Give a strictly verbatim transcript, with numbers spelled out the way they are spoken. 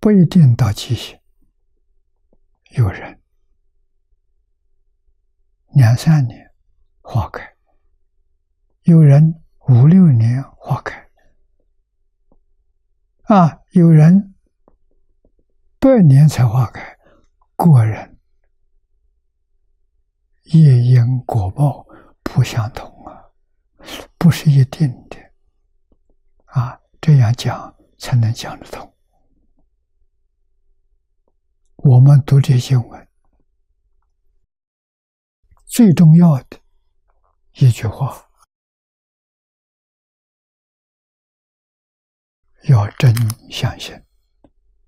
不一定到七旬，有人两三年花开，有人五六年花开，啊，有人百年才花开，个人业因果报不相同啊，不是一定的啊，这样讲才能讲得通。我们读这经文，最重要的一句话，要真相信。